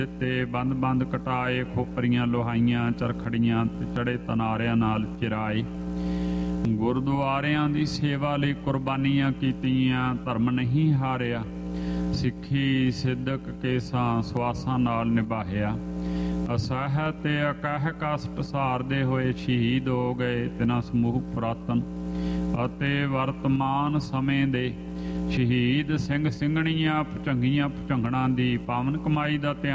ਤੇ ਬੰਦ ਬੰਦ ਕਟਾਏ, ਖੋਪਰੀਆਂ ਲੋਹਾਈਆਂ ਚਰਖੜੀਆਂ ਤੇ ਚੜੇ ਤਨਾਰਿਆਂ ਨਾਲ ਚਿਰਾਏ। ਗੁਰਦੁਆਰਿਆਂ ਦੀ ਸੇਵਾ ਲਈ ਕੁਰਬਾਨੀਆਂ ਕੀਤੀਆਂ, ਧਰਮ ਨਹੀਂ ਹਾਰਿਆ। ਸਿੱਖੀ ਸਿੱਧਕ ਕੇਸਾਂ ਸਵਾਸਾਂ ਨਾਲ ਨਿਭਾਇਆ। ਅਸਹਿ ਤੇ ਅਕਹਿ ਕਸ਼ਟ ਸਹਾਰਦੇ ਹੋਏ ਸ਼ਹੀਦ ਹੋ ਗਏ ਤਿਨਾਂ ਸਮੂਹ ਪੁਰਾਤਨ ਅਤੇ ਵਰਤਮਾਨ ਸਮੇਂ ਦੇ ਸ਼ਹੀਦ ਸਿੰਘ ਸਿੰਘਣੀਆਂ ਭੁਜੰਗੀਆਂ ਭੁਜੰਗਣਾਂ ਦੀ ਪਾਵਨ ਕਮਾਈ ਦਾ ਧਿਆਨ